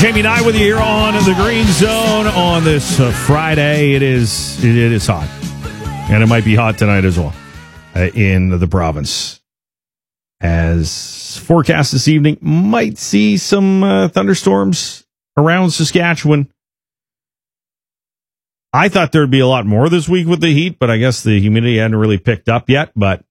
Jamie Nye with you here on the Green Zone on this Friday. It is hot, and it might be hot tonight as well in the province. As forecast this evening, might see some thunderstorms around Saskatchewan. I thought there'd be a lot more this week with the heat, but I guess the humidity hadn't really picked up yet. But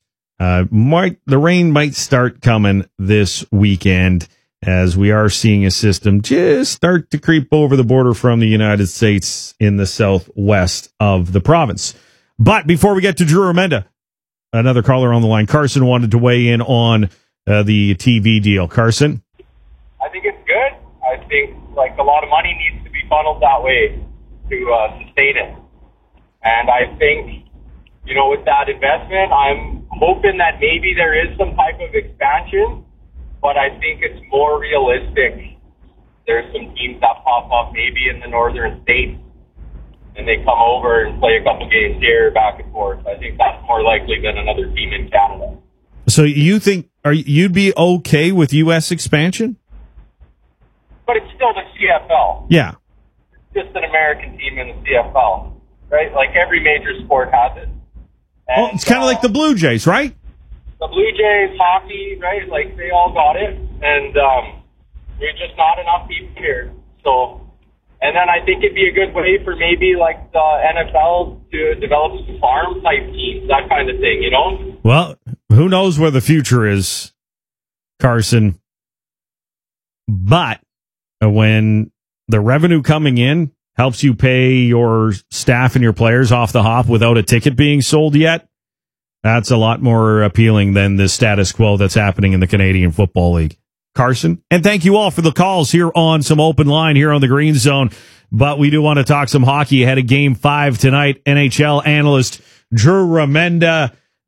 the rain might start coming this weekend, as we are seeing a system just start to creep over the border from the United States in the southwest of the province. But before we get to Drew Remenda, another caller on the line, Carson, wanted to weigh in on the TV deal. Carson? I think it's good. I think a lot of money needs to be funneled that way to sustain it. And I think, with that investment, I'm hoping that maybe there is some type of expansion, but I think it's more realistic. There's some teams that pop up maybe in the northern states, and they come over and play a couple games here, back and forth. I think that's more likely than another team in Canada. So you think you'd be okay with U.S. expansion? But it's still the CFL. Yeah. It's just an American team in the CFL, right? Like every major sport has it. And, it's kind of like the Blue Jays, right? The Blue Jays, hockey, right? They all got it. And there's just not enough people here. So, and then I think it'd be a good way for maybe the NFL to develop some farm-type teams, that kind of thing, Well, who knows where the future is, Carson. But when the revenue coming in helps you pay your staff and your players off the hop without a ticket being sold yet, that's a lot more appealing than the status quo that's happening in the Canadian Football League. Carson, and thank you all for the calls here on some open line here on the Green Zone. But we do want to talk some hockey ahead of Game 5 tonight. NHL analyst Drew Remenda.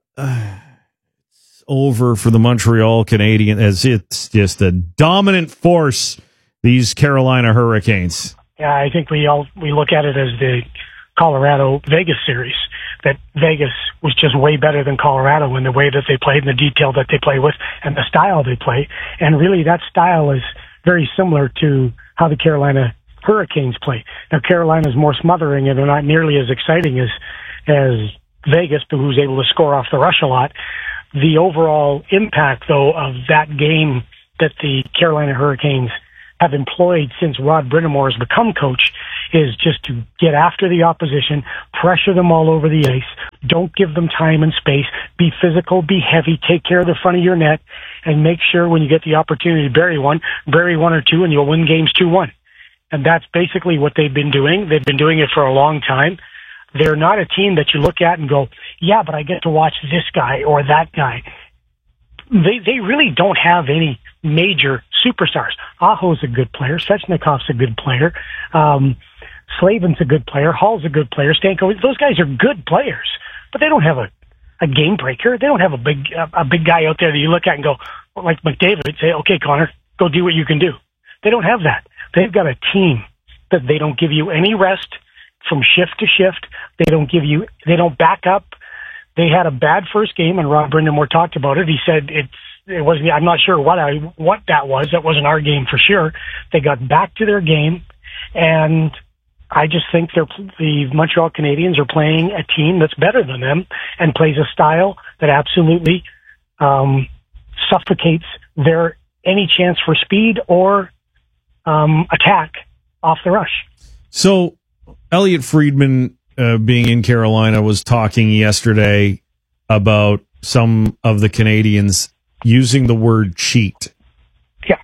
It's over for the Montreal Canadiens, as it's just a dominant force, these Carolina Hurricanes. Yeah, I think we look at it as the Colorado-Vegas series, that Vegas was just way better than Colorado in the way that they played and the detail that they play with and the style they play. And really that style is very similar to how the Carolina Hurricanes play. Now, Carolina's more smothering and they're not nearly as exciting as Vegas, who's able to score off the rush a lot. The overall impact, though, of that game that the Carolina Hurricanes have employed since Rod Brind'Amour has become coach is just to get after the opposition, pressure them all over the ice, don't give them time and space, be physical, be heavy, take care of the front of your net, and make sure when you get the opportunity to bury one or two, and you'll win games 2-1. And that's basically what they've been doing. They've been doing it for a long time. They're not a team that you look at and go, yeah, but I get to watch this guy or that guy. They really don't have any major superstars. Aho's a good player. Svechnikov's a good player. Slavin's a good player. Hall's a good player. Stanko, those guys are good players, but they don't have a game breaker. They don't have a big guy out there that you look at and go, like McDavid, say, okay, Connor, go do what you can do. They don't have that. They've got a team that they don't give you any rest from shift to shift. They don't back up. They had a bad first game, and Rod Brind'Amour talked about it. He said it wasn't. I'm not sure what that was. That wasn't our game for sure. They got back to their game, and I just think the Montreal Canadiens are playing a team that's better than them and plays a style that absolutely suffocates their any chance for speed or attack off the rush. So, Elliot Friedman, being in Carolina, was talking yesterday about some of the Canadians using the word cheat. Yeah.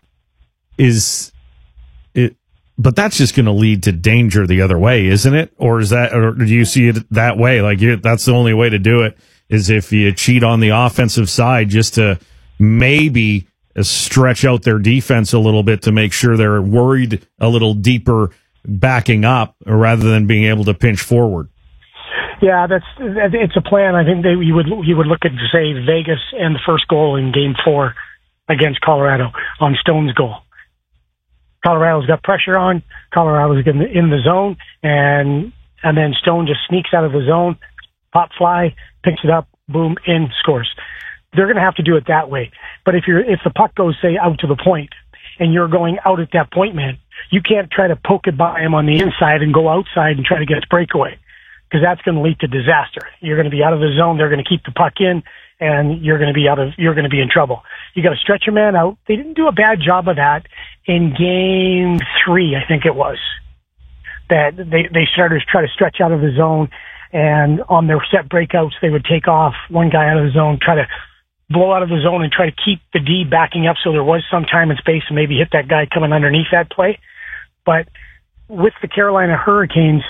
But that's just going to lead to danger the other way, isn't it? Or do you see it that way? That's the only way to do it, is if you cheat on the offensive side just to maybe stretch out their defense a little bit to make sure they're worried a little deeper backing up rather than being able to pinch forward. Yeah, it's a plan. I think you would look at, say, Vegas and the first goal in Game 4 against Colorado on Stone's goal. Colorado's got pressure on. Colorado's in the zone, and then Stone just sneaks out of the zone, pop fly, picks it up, boom, in, scores. They're going to have to do it that way. But if the puck goes, say, out to the point, and you're going out at that point man, You can't try to poke it by him on the inside and go outside and try to get its breakaway, because that's going to lead to disaster. You're going to be out of the zone. They're going to keep the puck in, and you're going to be in trouble. You got to stretch your man out. They didn't do a bad job of that in game 3, I think it was. That they started to try to stretch out of the zone, and on their set breakouts, they would take off one guy out of the zone, try to blow out of the zone and try to keep the D backing up so there was some time and space and maybe hit that guy coming underneath that play. But with the Carolina Hurricanes,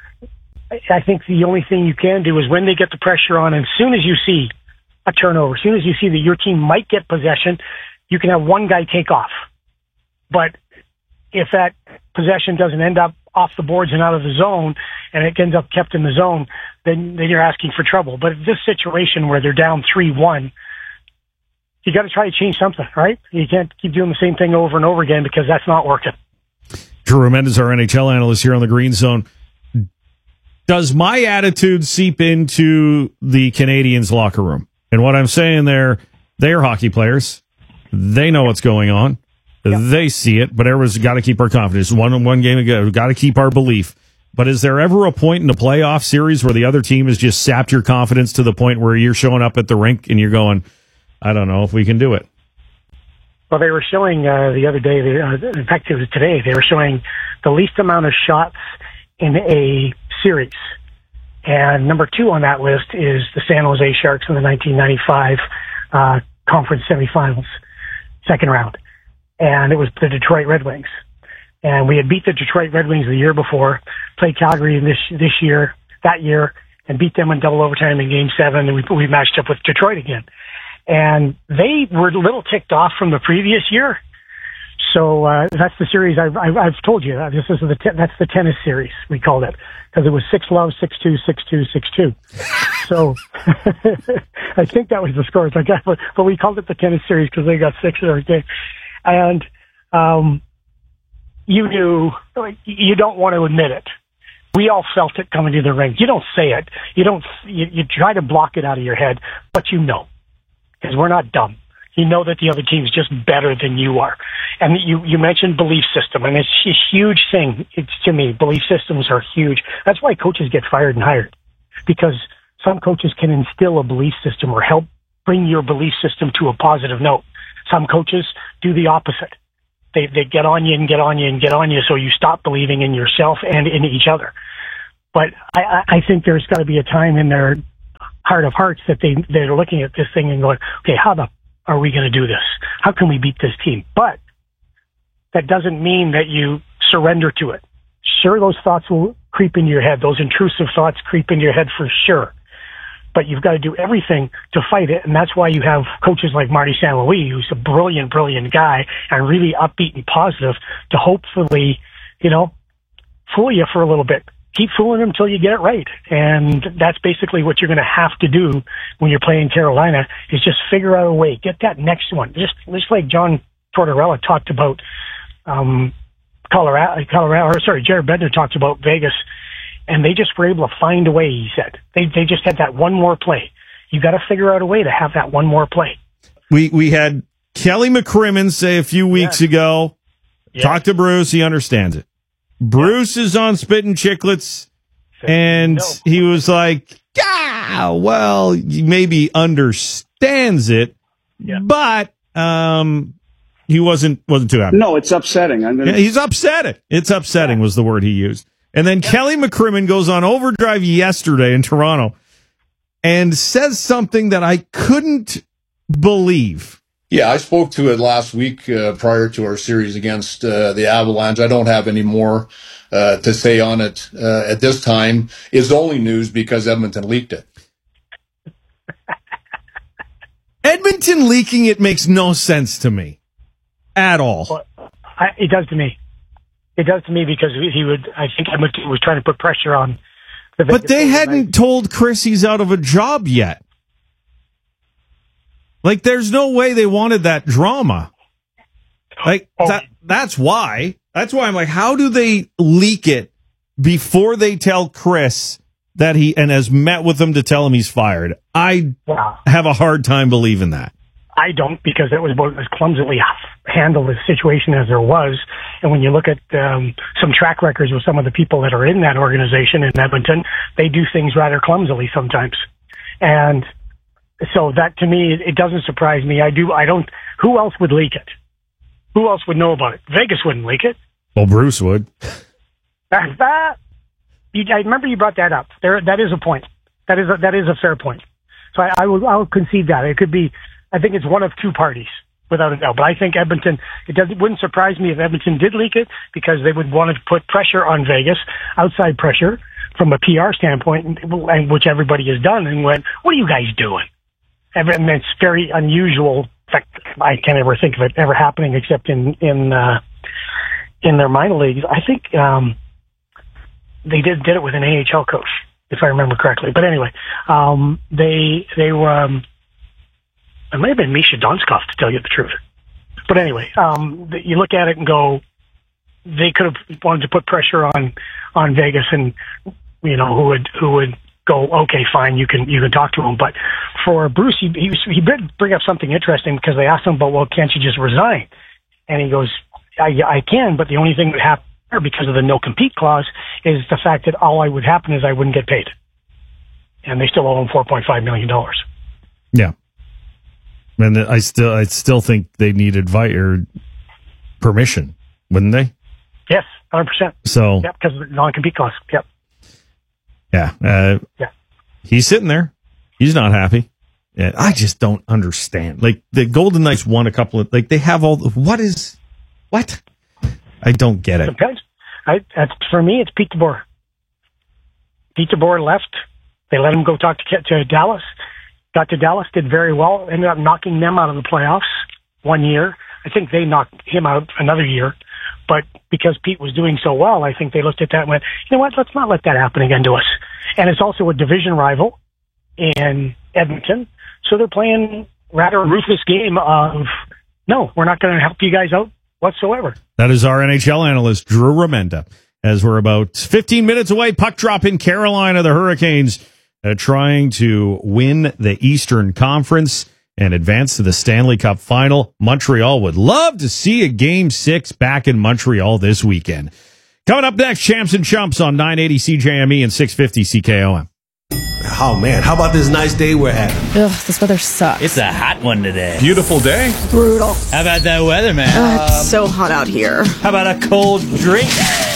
I think the only thing you can do is when they get the pressure on, and as soon as you see a turnover, as soon as you see that your team might get possession, you can have one guy take off. But if that possession doesn't end up off the boards and out of the zone, and it ends up kept in the zone, then you're asking for trouble. But this situation where they're down 3-1, you got to try to change something, right? You can't keep doing the same thing over and over again, because that's not working. Drew Mendes, our NHL analyst here on the Green Zone. Does my attitude seep into the Canadiens locker room? And what I'm saying there, they are hockey players. They know what's going on. Yep. They see it, but everyone's got to keep our confidence. One game ago, we've got to keep our belief. But is there ever a point in the playoff series where the other team has just sapped your confidence to the point where you're showing up at the rink and you're going, I don't know if we can do it? Well, they were showing the other day, in fact, it was today, they were showing the least amount of shots in a series. And number 2 on that list is the San Jose Sharks in the 1995 conference semifinals, second round. And it was the Detroit Red Wings. And we had beat the Detroit Red Wings the year before, played Calgary that year, and beat them in double overtime in Game 7, and we matched up with Detroit again. And they were a little ticked off from the previous year. So that's the series I've told you. That's the tennis series, we called it, because it was 6-love, 6-2, 6-2, 6-2. So I think that was the scores. But we called it the tennis series because they got 6 every day. And you knew, you don't want to admit it. We all felt it coming to the ring. You don't say it. You try to block it out of your head, but you know, because we're not dumb. You know that the other team's just better than you are. And you mentioned belief system, and it's a huge thing. To me, belief systems are huge. That's why coaches get fired and hired, because some coaches can instill a belief system or help bring your belief system to a positive note. Some coaches do the opposite. They get on you and get on you and get on you, so you stop believing in yourself and in each other. But I think there's got to be a time in their heart of hearts that they're looking at this thing and going, okay, how the are we going to do this? How can we beat this team? But that doesn't mean that you surrender to it. Sure, those thoughts will creep into your head. Those intrusive thoughts creep into your head for sure. But you've got to do everything to fight it, and that's why you have coaches like Marty St. Louis, who's a brilliant, brilliant guy, and really upbeat and positive to hopefully, fool you for a little bit. Keep fooling them until you get it right. And that's basically what you're going to have to do when you're playing Carolina, is just figure out a way. Get that next one. Just like John Tortorella talked about Jared Bednar talked about Vegas, and they just were able to find a way, he said. They just had that one more play. You got to figure out a way to have that one more play. We had Kelly McCrimmon say a few weeks ago, talk to Bruce, he understands it. Bruce is on Spittin' Chicklets, and he was like, well, he maybe understands it, but he wasn't too happy. No, it's upsetting. He's upset. It's upsetting was the word he used. And then Kelly McCrimmon goes on Overdrive yesterday in Toronto and says something that I couldn't believe. Yeah, I spoke to it last week prior to our series against the Avalanche. I don't have any more to say on it at this time. It's only news because Edmonton leaked it. Edmonton leaking it makes no sense to me at all. Well, it does to me. It does to me because I think Edmonton was trying to put pressure on the Vegas. But they hadn't told Chris he's out of a job yet. Like, there's no way they wanted that drama. Like, that's why. That's why I'm like, how do they leak it before they tell Chris that and has met with him to tell him he's fired? I have a hard time believing that. I don't, because it was about as clumsily handled a situation as there was. And when you look at some track records with some of the people that are in that organization in Edmonton, they do things rather clumsily sometimes. And so that, to me, it doesn't surprise me. I don't. Who else would leak it? Who else would know about it? Vegas wouldn't leak it. Well, Bruce would. I remember you brought that up. That is a point. That is a fair point. So I'll concede that. It could be, I think it's one of two parties, without a doubt. But I think Edmonton, wouldn't surprise me if Edmonton did leak it, because they would want to put pressure on Vegas, outside pressure, from a PR standpoint, and which everybody has done, and went, what are you guys doing? And it's very unusual. In fact, I can't ever think of it ever happening except in their minor leagues. I think they did it with an AHL coach, if I remember correctly. But anyway, they were, it may have been Misha Donskov, to tell you the truth. But anyway, you look at it and go, they could have wanted to put pressure on Vegas, and who would go, okay, fine, you can talk to him. But for Bruce, he did bring up something interesting, because they asked him about, well, can't you just resign? And he goes, I can, but the only thing that happened because of the no-compete clause is the fact that all would happen is I wouldn't get paid. And they still owe him $4.5 million. Yeah. And I still think they need advice or permission, wouldn't they? Yes, 100%. So, yeah, because of the non-compete clause. Yep. Yeah. He's sitting there. He's not happy. Yeah, I just don't understand. Like, the Golden Knights won a couple of, they have all, what? I don't get it. Depends. For me, it's Pete DeBoer. Pete DeBoer left. They let him go talk to Dallas. Got to Dallas, did very well. Ended up knocking them out of the playoffs 1 year. I think they knocked him out another year. But because Pete was doing so well, I think they looked at that and went, you know what, let's not let that happen again to us. And it's also a division rival in Edmonton. So they're playing rather a ruthless game of, no, we're not going to help you guys out whatsoever. That is our NHL analyst, Drew Remenda. As we're about 15 minutes away, puck drop in Carolina, the Hurricanes trying to win the Eastern Conference and advance to the Stanley Cup Final. Montreal would love to see a Game 6 back in Montreal this weekend. Coming up next, Champs and Chumps on 980 CJME and 650 CKOM. Oh, man, how about this nice day we're having? Ugh, this weather sucks. It's a hot one today. Beautiful day. Brutal. How about that weather, man? It's so hot out here. How about a cold drink?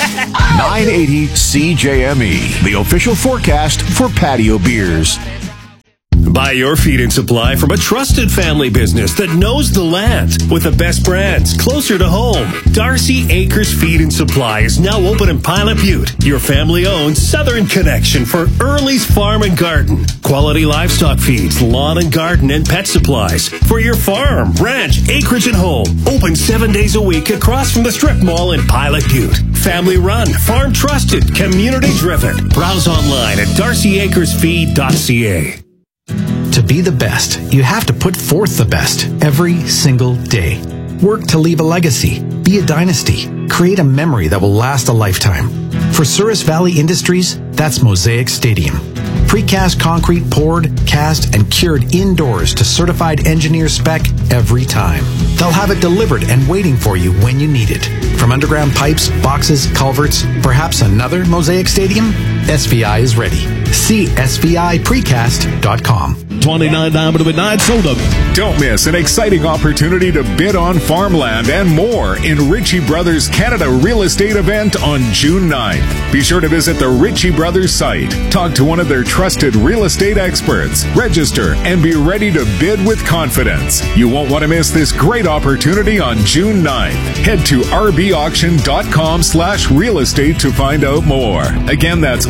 980 CJME, the official forecast for patio beers. Buy your feed and supply from a trusted family business that knows the land with the best brands closer to home. Darcy Acres Feed and Supply is now open in Pilot Butte, your family-owned southern connection for Early's Farm and Garden. Quality livestock feeds, lawn and garden, and pet supplies for your farm, ranch, acreage, and home. Open 7 days a week across from the Strip Mall in Pilot Butte. Family run, farm trusted, community driven. Browse online at darcyacresfeed.ca. To be the best, you have to put forth the best every single day. Work to leave a legacy, be a dynasty, create a memory that will last a lifetime. For Souris Valley Industries, that's Mosaic Stadium. Precast concrete poured, cast, and cured indoors to certified engineer spec every time. They'll have it delivered and waiting for you when you need it. From underground pipes, boxes, culverts, perhaps another Mosaic Stadium? SVI is ready. See SVIPrecast.com. 29 diamond to midnight soda. Don't miss an exciting opportunity to bid on farmland and more in Ritchie Brothers Canada Real Estate event on June 9th. Be sure to visit the Ritchie Brothers site, talk to one of their trusted real estate experts, register, and be ready to bid with confidence. You won't want to miss this great opportunity on June 9th. Head to rbauction.com/real estate to find out more. Again, that's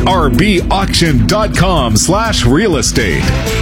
rbauction.com/real estate.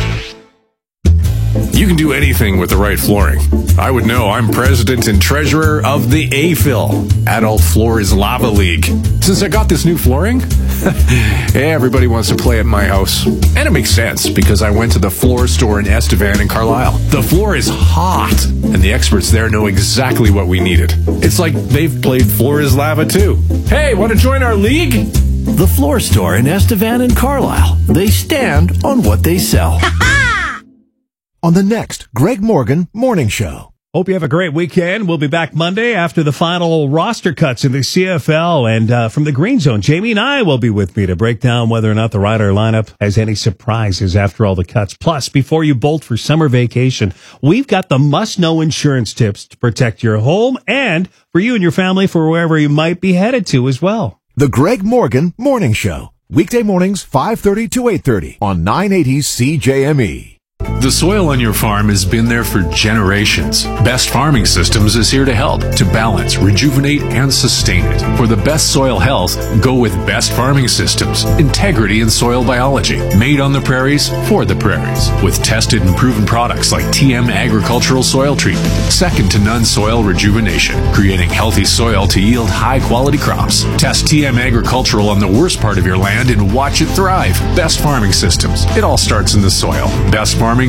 You can do anything with the right flooring. I would know. I'm president and treasurer of the AFIL, Adult Floors Lava League. Since I got this new flooring, everybody wants to play at my house. And it makes sense because I went to the floor store in Estevan and Carlisle. The floor is hot, and the experts there know exactly what we needed. It's like they've played Floor is Lava too. Hey, want to join our league? The floor store in Estevan and Carlisle. They stand on what they sell. on the next Greg Morgan Morning Show. Hope you have a great weekend. We'll be back Monday after the final roster cuts in the CFL. And from the Green Zone, Jamie and I will be with me to break down whether or not the Rider lineup has any surprises after all the cuts. Plus, before you bolt for summer vacation, we've got the must-know insurance tips to protect your home and for you and your family for wherever you might be headed to as well. The Greg Morgan Morning Show. Weekday mornings, 5:30 to 8:30 on 980 CJME. The soil on your farm has been there for generations. Best Farming Systems is here to help, to balance, rejuvenate, and sustain it. For the best soil health, go with Best Farming Systems. Integrity in soil biology. Made on the prairies, for the prairies. With tested and proven products like TM Agricultural Soil Treatment. Second to none soil rejuvenation. Creating healthy soil to yield high-quality crops. Test TM Agricultural on the worst part of your land and watch it thrive. Best Farming Systems. It all starts in the soil. BestFarming.ca.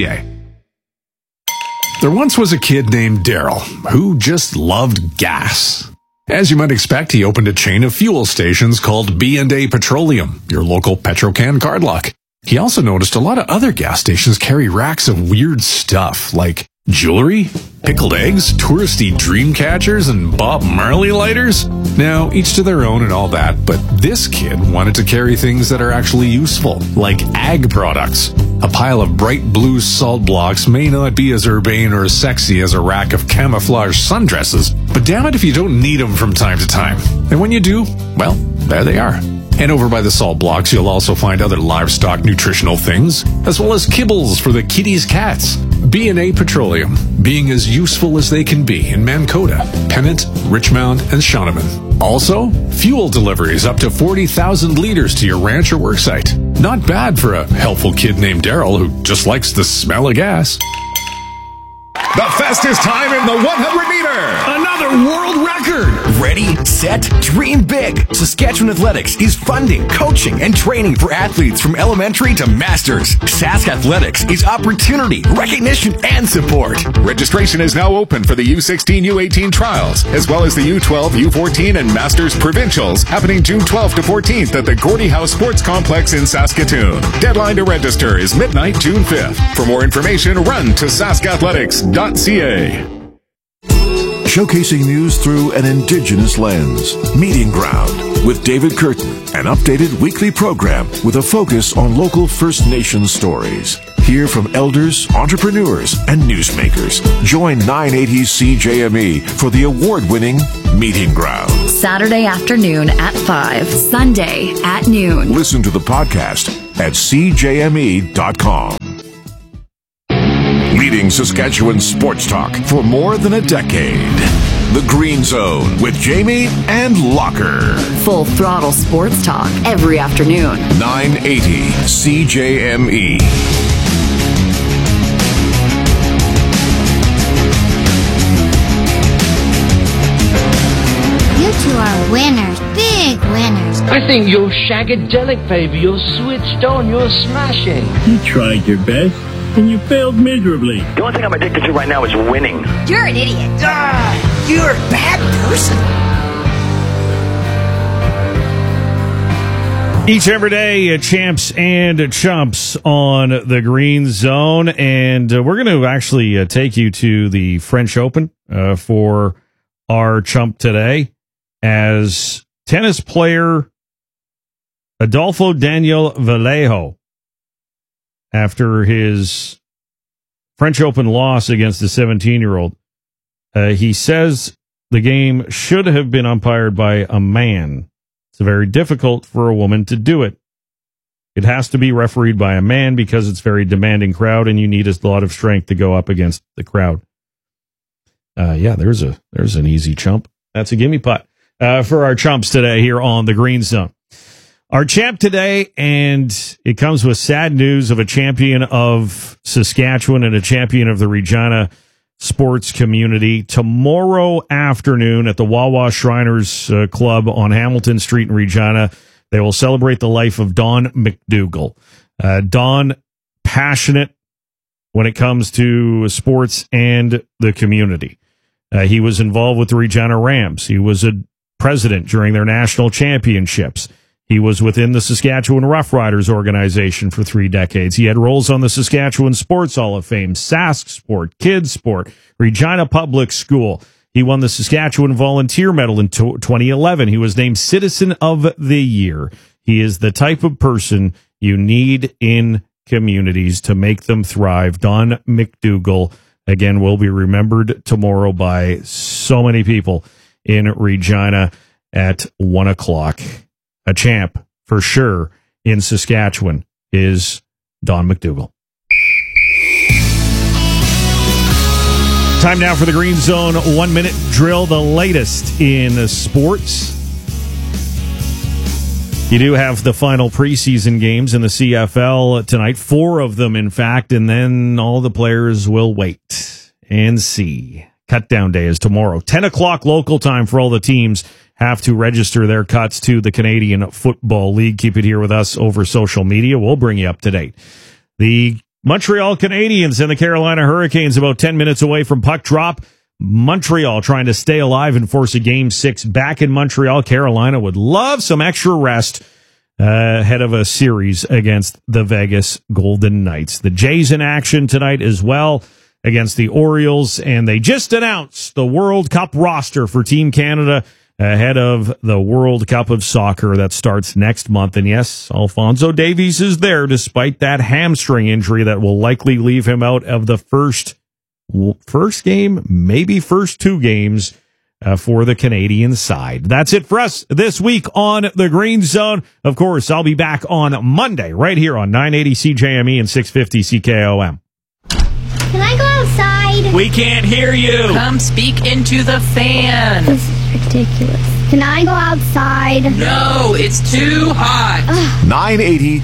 There once was a kid named Daryl who just loved gas. As you might expect, he opened a chain of fuel stations called B&A Petroleum, your local Petrocan card lock. He also noticed a lot of other gas stations carry racks of weird stuff like jewelry, pickled eggs, touristy dream catchers, and Bob Marley lighters. Now, each to their own and all that, but this kid wanted to carry things that are actually useful, like ag products. A pile of bright blue salt blocks may not be as urbane or as sexy as a rack of camouflage sundresses, but damn it if you don't need them from time to time. And when you do, well, there they are. And over by the salt blocks, you'll also find other livestock nutritional things, as well as kibbles for the kitties' cats. B&A Petroleum, being as useful as they can be in Mankota, Pennant, Richmond, and Shaunavon. Also, fuel deliveries up to 40,000 liters to your ranch or worksite. Not bad for a helpful kid named Daryl who just likes the smell of gas. The fastest time in the 100-meter. Another world record. Ready, set, dream big. Saskatchewan Athletics is funding, coaching, and training for athletes from elementary to masters. Sask Athletics is opportunity, recognition, and support. Registration is now open for the U16, U18 trials, as well as the U12, U14, and Masters Provincials, happening June 12th to 14th at the Gordie House Sports Complex in Saskatoon. Deadline to register is midnight, June 5th. For more information, run to saskathletics.ca. Showcasing news through an Indigenous lens. Meeting Ground with David Curtin, an updated weekly program with a focus on local First Nations stories. Hear from elders, entrepreneurs, and newsmakers. Join 980 CJME for the award-winning Meeting Ground. Saturday afternoon at 5, Sunday at noon. Listen to the podcast at cjme.com. Leading Saskatchewan sports talk for more than a decade. The Green Zone with Jamie and Locker. Full throttle sports talk every afternoon. 980 CJME. You two are winners, big winners. I think you're shagadelic, baby. You're switched on. You're smashing. You tried your best, and you failed miserably. The only thing I'm addicted to right now is winning. You're an idiot. You're a bad person. Each and every day, champs and chumps on the Green Zone. And we're going to actually take you to the French Open for our chump today, as tennis player Adolfo Daniel Vallejo, after his French Open loss against the 17-year-old, he says the game should have been umpired by a man. It's very difficult for a woman to do it. It has to be refereed by a man because it's a very demanding crowd, and you need a lot of strength to go up against the crowd. There's an easy chump. That's a gimme putt for our chumps today here on the Green Zone. Our champ today, and it comes with sad news of a champion of Saskatchewan and a champion of the Regina sports community. Tomorrow afternoon at the Wawa Shriners Club on Hamilton Street in Regina, they will celebrate the life of Don McDougall. Don, passionate when it comes to sports and the community. He was involved with the Regina Rams. He was a president during their national championships. He was within the Saskatchewan Roughriders organization for 3 decades. He had roles on the Saskatchewan Sports Hall of Fame, Sask Sport, Kids Sport, Regina Public School. He won the Saskatchewan Volunteer Medal in 2011. He was named Citizen of the Year. He is the type of person you need in communities to make them thrive. Don McDougall, again, will be remembered tomorrow by so many people in Regina at 1 o'clock. A champ, for sure, in Saskatchewan is Don McDougall. Time now for the Green Zone 1-minute drill, the latest in sports. You do have the final preseason games in the CFL tonight, 4 of them, in fact, and then all the players will wait and see. Cutdown day is tomorrow. 10 o'clock local time for all the teams have to register their cuts to the Canadian Football League. Keep it here with us over social media. We'll bring you up to date. The Montreal Canadiens and the Carolina Hurricanes about 10 minutes away from puck drop. Montreal trying to stay alive and force a Game 6 back in Montreal. Carolina would love some extra rest ahead of a series against the Vegas Golden Knights. The Jays in action tonight as well against the Orioles, and they just announced the World Cup roster for Team Canada ahead of the World Cup of Soccer that starts next month. And yes, Alphonso Davies is there despite that hamstring injury that will likely leave him out of the first game, maybe first 2 games for the Canadian side. That's it for us this week on the Green Zone. Of course, I'll be back on Monday right here on 980 CJME and 650 CKOM. Can I go outside? We can't hear you. Come speak into the fan. This is ridiculous. Can I go outside? No, it's too hot. 980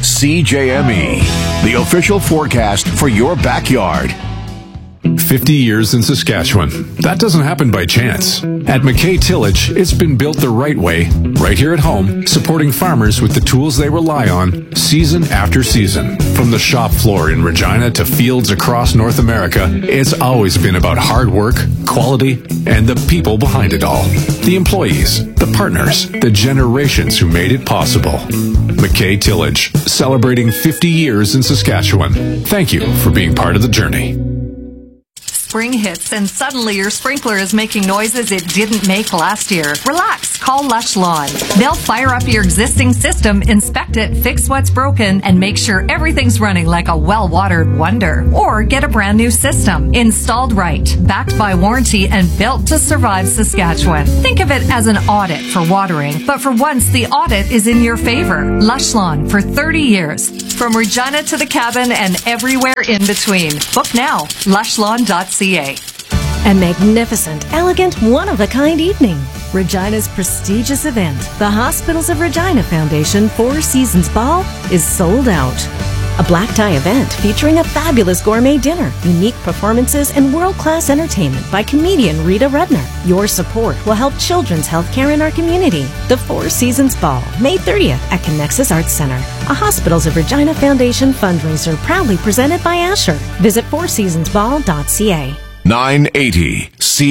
CJME, the official forecast for your backyard. 50 years in Saskatchewan. That doesn't happen by chance. At McKay Tillage, it's been built the right way, right here at home, supporting farmers with the tools they rely on season after season. From the shop floor in Regina to fields across North America, it's always been about hard work, quality, and the people behind it all. The employees, the partners, the generations who made it possible. McKay Tillage, celebrating 50 years in Saskatchewan. Thank you for being part of the journey. Spring hits and suddenly your sprinkler is making noises it didn't make last year. Relax, call Lush Lawn. They'll fire up your existing system, inspect it, fix what's broken, and make sure everything's running like a well-watered wonder. Or get a brand new system, installed right, backed by warranty, and built to survive Saskatchewan. Think of it as an audit for watering, but for once the audit is in your favor. Lush Lawn for 30 years. From Regina to the cabin and everywhere in between. Book now, lushlawn.ca. A magnificent, elegant, one-of-a-kind evening. Regina's prestigious event, the Hospitals of Regina Foundation 4 Seasons Ball, is sold out. A black tie event featuring a fabulous gourmet dinner, unique performances, and world-class entertainment by comedian Rita Rudner. Your support will help children's health care in our community. The 4 Seasons Ball, May 30th at Connexus Arts Center, a Hospitals of Regina Foundation fundraiser proudly presented by Asher. Visit fourseasonsball.ca. 980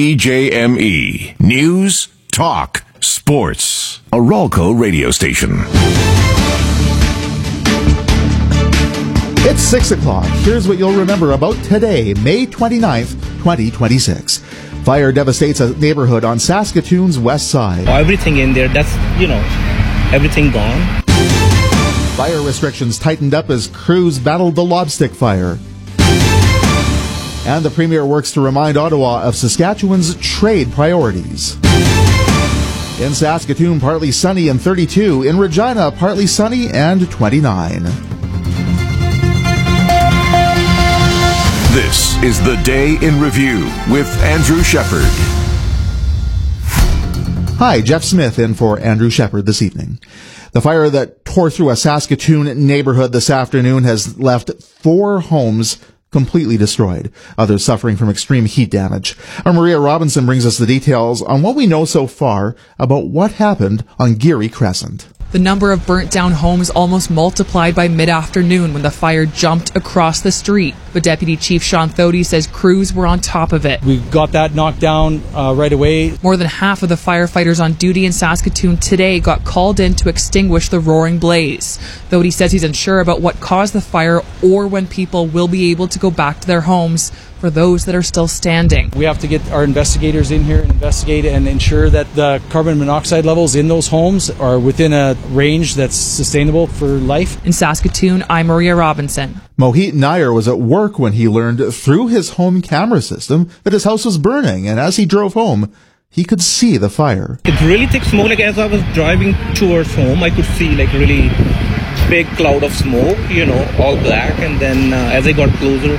CJME. News, talk, sports. A Ralco radio station. It's 6 o'clock. Here's what you'll remember about today, May 29th, 2026. Fire devastates a neighborhood on Saskatoon's west side. Everything in there, that's, everything gone. Fire restrictions tightened up as crews battled the lobstick fire. And the Premier works to remind Ottawa of Saskatchewan's trade priorities. In Saskatoon, partly sunny and 32. In Regina, partly sunny and 29. This is the Day in Review with Andrew Shepard. Hi, Jeff Smith in for Andrew Shepard this evening. The fire that tore through a Saskatoon neighborhood this afternoon has left 4 homes completely destroyed, others suffering from extreme heat damage. Our Maria Robinson brings us the details on what we know so far about what happened on Geary Crescent. The number of burnt down homes almost multiplied by mid-afternoon when the fire jumped across the street. But Deputy Chief Sean Thody says crews were on top of it. We got that knocked down right away. More than half of the firefighters on duty in Saskatoon today got called in to extinguish the roaring blaze. Thody says he's unsure about what caused the fire or when people will be able to go back to their homes for those that are still standing. We have to get our investigators in here and investigate and ensure that the carbon monoxide levels in those homes are within a range that's sustainable for life. In Saskatoon, I'm Maria Robinson. Mohit Nair was at work when he learned through his home camera system that his house was burning, and as he drove home, he could see the fire. It's really thick smoke. Like as I was driving towards home, I could see like really big cloud of smoke, all black. And then as I got closer,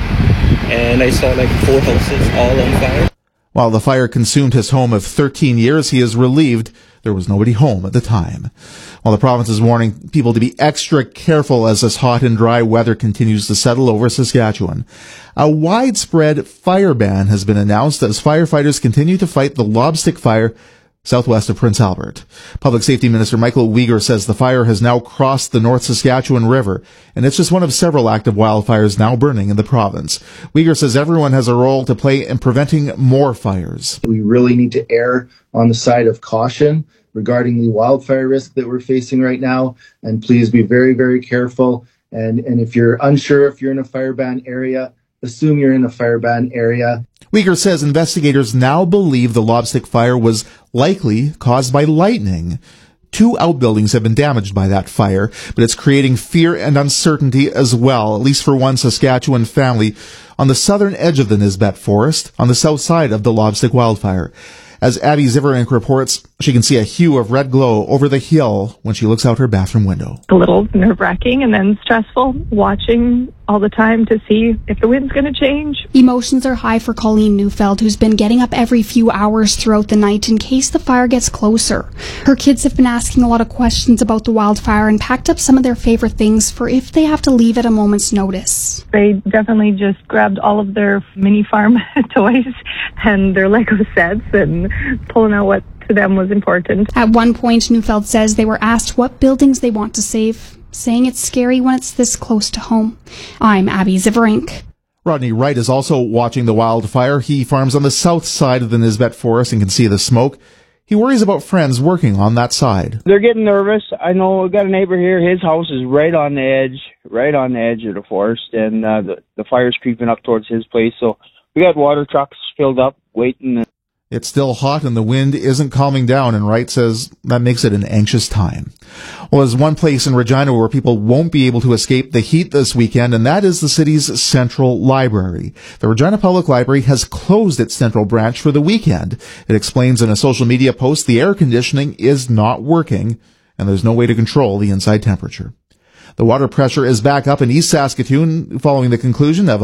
and I saw like 4 houses all on fire. While the fire consumed his home of 13 years, he is relieved there was nobody home at the time. While the province is warning people to be extra careful as this hot and dry weather continues to settle over Saskatchewan, a widespread fire ban has been announced as firefighters continue to fight the lobstick fire southwest of Prince Albert. Public Safety Minister Michael Uyghur says the fire has now crossed the North Saskatchewan River, and it's just one of several active wildfires now burning in the province. Uyghur says everyone has a role to play in preventing more fires. We really need to err on the side of caution regarding the wildfire risk that we're facing right now, and please be very, very careful. And if you're unsure if you're in a fire ban area, assume you're in a fire ban area. Uyghur says investigators now believe the lobstick fire was likely caused by lightning. 2 outbuildings have been damaged by that fire, but it's creating fear and uncertainty as well, at least for one Saskatchewan family on the southern edge of the Nisbet Forest, on the south side of the lobstick wildfire. As Abby Ziverink reports, she can see a hue of red glow over the hill when she looks out her bathroom window. A little nerve-wracking and then stressful, watching all the time to see if the wind's going to change. Emotions are high for Colleen Neufeld, who's been getting up every few hours throughout the night in case the fire gets closer. Her kids have been asking a lot of questions about the wildfire and packed up some of their favorite things for if they have to leave at a moment's notice. They definitely just grabbed all of their mini farm toys and their Lego sets and pulling out what to them was important. At one point, Neufeld says they were asked what buildings they want to save, saying it's scary when it's this close to home. I'm Abby Ziverink. Rodney Wright is also watching the wildfire. He farms on the south side of the Nisbet Forest and can see the smoke. He worries about friends working on that side. They're getting nervous. I know we've got a neighbor here. His house is right on the edge of the forest, and the fire's creeping up towards his place. So we got water trucks filled up, waiting. It's still hot and the wind isn't calming down, and Wright says that makes it an anxious time. Well, there's one place in Regina where people won't be able to escape the heat this weekend, and that is the city's Central Library. The Regina Public Library has closed its Central branch for the weekend. It explains in a social media post the air conditioning is not working, and there's no way to control the inside temperature. The water pressure is back up in East Saskatoon following the conclusion of